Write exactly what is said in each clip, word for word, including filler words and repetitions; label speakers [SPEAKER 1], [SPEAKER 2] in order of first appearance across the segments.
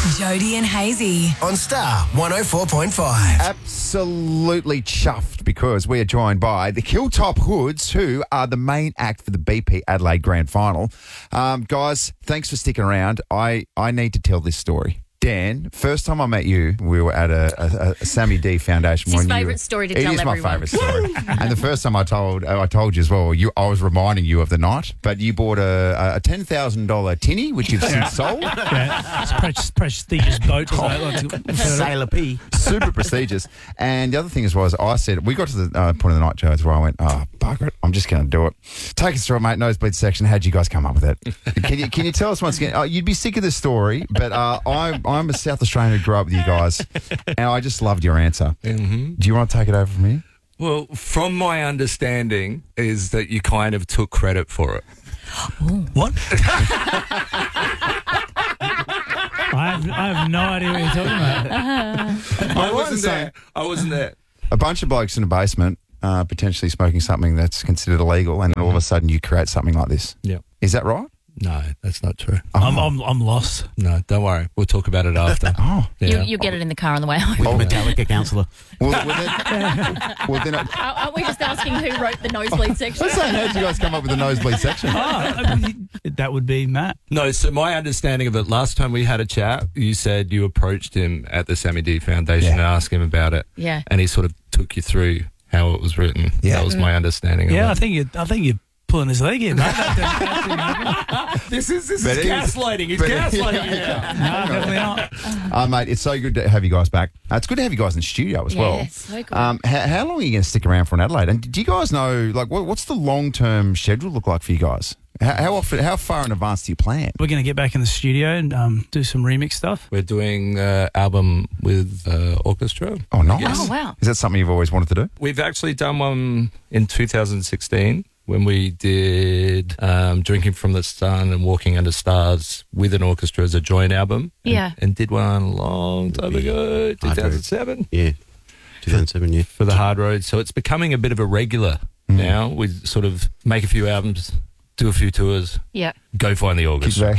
[SPEAKER 1] Jody and Hazy
[SPEAKER 2] on Star one oh four point five.
[SPEAKER 3] Absolutely chuffed because we are joined by the Hilltop Hoods, who are the main act for the B P Adelaide Grand Final. Um, guys, thanks for sticking around. I, I need to tell this story. Dan, first time I met you, we were at a, a, a Sammy D Foundation.
[SPEAKER 4] It's his
[SPEAKER 3] when you
[SPEAKER 4] favourite
[SPEAKER 3] were-
[SPEAKER 4] story to
[SPEAKER 3] it
[SPEAKER 4] tell
[SPEAKER 3] is
[SPEAKER 4] everyone.
[SPEAKER 3] my favourite story. And the first time I told I told you as well, you, I was reminding you of the night, but you bought a, a ten thousand dollars tinny, which you've since sold.
[SPEAKER 5] Yeah, it's a pre- prestigious boat. Like,
[SPEAKER 6] Sailor P.
[SPEAKER 3] Super prestigious. And the other thing is was I said, we got to the uh, point of the night, Joe, where I went, oh, bugger it, I'm just going to do it. Take us through it, mate, nosebleed section. How'd you guys come up with it? Can you can you tell us once again? Uh, you'd be sick of this story, but uh, I'm, I'm a South Australian who grew up with you guys, and I just loved your answer.
[SPEAKER 7] Mm-hmm.
[SPEAKER 3] Do you want to take it over from here?
[SPEAKER 7] Well, from my understanding is that you kind of took credit for it.
[SPEAKER 5] what? I have, I have no idea what you're talking about.
[SPEAKER 7] I wasn't there. I wasn't there.
[SPEAKER 3] A bunch of blokes in a basement uh, potentially smoking something that's considered illegal, and then all of a sudden you create something like this.
[SPEAKER 7] Yeah.
[SPEAKER 3] Is that right?
[SPEAKER 7] No, that's not true.
[SPEAKER 5] I'm, I'm, I'm lost.
[SPEAKER 7] No, don't worry. We'll talk about it after.
[SPEAKER 3] Oh.
[SPEAKER 7] Yeah.
[SPEAKER 4] You, you'll get it in the car on the way home.
[SPEAKER 6] With Metallica counsellor.
[SPEAKER 3] Well, well, then, well, then I,
[SPEAKER 4] Aren't we just asking who wrote the nosebleed section?
[SPEAKER 3] let's say, how'd you guys come up with the nosebleed section?
[SPEAKER 5] Oh, I mean, that would be Matt.
[SPEAKER 7] No, so my understanding of it, last time we had a chat, you said you approached him at the Sammy D Foundation
[SPEAKER 3] Yeah.
[SPEAKER 7] and asked him about it.
[SPEAKER 4] Yeah.
[SPEAKER 7] And he sort of took you through how it was written.
[SPEAKER 3] Yeah.
[SPEAKER 7] That was my understanding
[SPEAKER 5] Yeah, I
[SPEAKER 7] of it.
[SPEAKER 5] think you. I think you're pulling his leg in. Mate. That didn't- that didn't happen.
[SPEAKER 7] This is this
[SPEAKER 3] But
[SPEAKER 7] is
[SPEAKER 3] it is-
[SPEAKER 7] gaslighting. He's
[SPEAKER 3] but-
[SPEAKER 7] gaslighting you now.
[SPEAKER 5] No, definitely not.
[SPEAKER 3] Uh, mate, it's so good to have you guys back. Uh, it's good to have you guys in the studio as
[SPEAKER 4] Yeah,
[SPEAKER 3] well.
[SPEAKER 4] so good.
[SPEAKER 3] Um, how, how long are you going to stick around for in Adelaide? And do you guys know, like, what, what's the long-term schedule look like for you guys? How, how often, how far in advance do you plan?
[SPEAKER 5] We're going to get back in the studio and um, do some remix stuff.
[SPEAKER 7] We're doing an album with uh, orchestra.
[SPEAKER 3] Oh, nice.
[SPEAKER 4] Oh, wow.
[SPEAKER 3] Is that something you've always wanted to do?
[SPEAKER 7] We've actually done one in two thousand sixteen when we did um, Drinking from the Sun and Walking Under Stars with an orchestra as a joint album. And-
[SPEAKER 4] Yeah.
[SPEAKER 7] And, did one a long time ago, two thousand seven,
[SPEAKER 6] Yeah. two thousand seven, yeah.
[SPEAKER 7] for the Hard Road. So it's becoming a bit of a regular now. We sort of make a few albums, do a few tours,
[SPEAKER 4] Yeah.
[SPEAKER 7] go find the orchestra.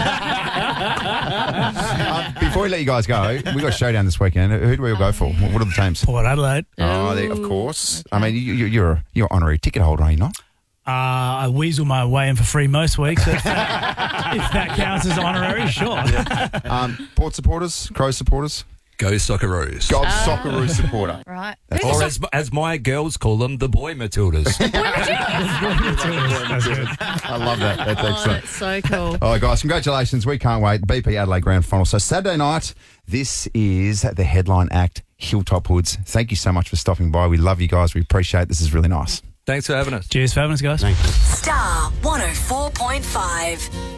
[SPEAKER 3] um, before we let you guys go, we got a showdown this weekend. Who do we all go for? What what are the teams?
[SPEAKER 5] Port Adelaide.
[SPEAKER 3] Oh, they, of course. I mean, you, you, you're a, you're an honorary ticket holder, are you not?
[SPEAKER 5] Uh, I weasel my way in for free most weeks. If that, if that counts as honorary, sure.
[SPEAKER 3] Um, Port supporters, Crow supporters,
[SPEAKER 7] Go Socceroos.
[SPEAKER 3] God Socceroo supporter.
[SPEAKER 4] Right.
[SPEAKER 3] That's
[SPEAKER 4] Who's
[SPEAKER 7] Or
[SPEAKER 4] the
[SPEAKER 7] as, as my girls call them, the Boy Matildas.
[SPEAKER 5] That's good.
[SPEAKER 3] I love that. That's
[SPEAKER 4] Oh,
[SPEAKER 3] excellent.
[SPEAKER 4] that's so cool.
[SPEAKER 3] All right, guys, congratulations. We can't wait. B P Adelaide Grand Final. So Saturday night, this is the headline act, Hilltop Hoods. Thank you so much for stopping by. We love you guys. We appreciate it. This is really nice.
[SPEAKER 7] Thanks for having us.
[SPEAKER 5] Cheers for having us, guys.
[SPEAKER 6] Thank you.
[SPEAKER 1] Star one oh four point five.